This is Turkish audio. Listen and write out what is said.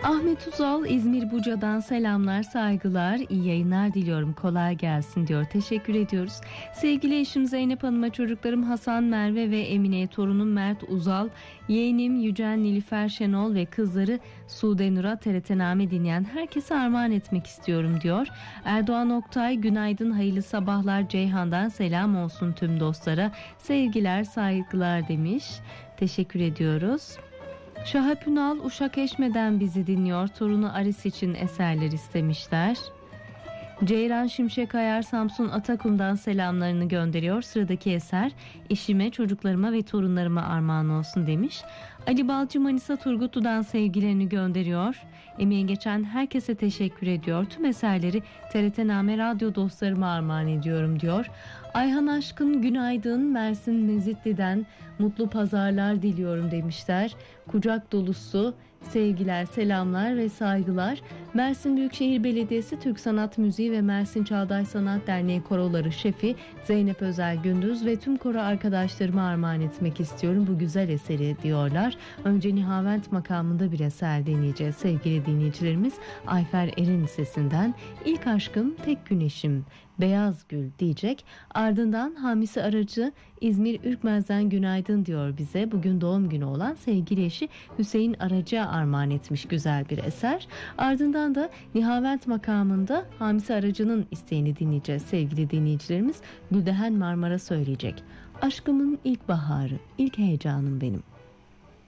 Ahmet Uzal İzmir Buca'dan selamlar, saygılar, iyi yayınlar diliyorum, kolay gelsin diyor. Teşekkür ediyoruz. Sevgili eşim Zeynep Hanım'a, çocuklarım Hasan, Merve ve Emine'ye, torunum Mert Uzal, yeğenim Yücel Nilüfer Şenol ve kızları Sude Nur'a TRT-Name dinleyen herkese armağan etmek istiyorum diyor. Erdoğan Oktay, günaydın, hayırlı sabahlar, Ceyhan'dan selam olsun tüm dostlara, sevgiler, saygılar demiş. Teşekkür ediyoruz. Şahap Ünal Uşak Eşme'den bizi dinliyor. Torunu Aris için eserler istemişler. Ceyran Şimşek Ayar Samsun Atakum'dan selamlarını gönderiyor. Sıradaki eser eşime, çocuklarıma ve torunlarıma armağan olsun demiş. Ali Balcı Manisa Turgutlu'dan sevgilerini gönderiyor. Emeğe geçen herkese teşekkür ediyor. Tüm eserleri TRT-Name radyo dostlarıma armağan ediyorum diyor. Ayhan Aşkın günaydın, Mersin Mezitli'den mutlu pazarlar diliyorum demişler. Kucak dolusu sevgiler, selamlar ve saygılar. Mersin Büyükşehir Belediyesi Türk Sanat Müziği ve Mersin Çağdaş Sanat Derneği koroları şefi Zeynep Özel Gündüz ve tüm koro arkadaşlarıma armağan etmek istiyorum bu güzel eseri diyorlar. Önce Nihavent makamında bir eser dinleyeceğiz sevgili dinleyicilerimiz. Ayfer Er'in sesinden İlk Aşkım Tek Güneşim Beyaz Gül diyecek. Ardından Hamisi Aracı İzmir Ürkmez'den günaydın diyor bize. Bugün doğum günü olan sevgili eşi Hüseyin Aracı'ya armağan etmiş güzel bir eser. Ardından da Nihavent makamında Hamisi Aracı'nın isteğini dinleyeceğiz sevgili dinleyicilerimiz. Güldehen Marmara söyleyecek. Aşkımın ilk baharı, ilk heyecanım benim.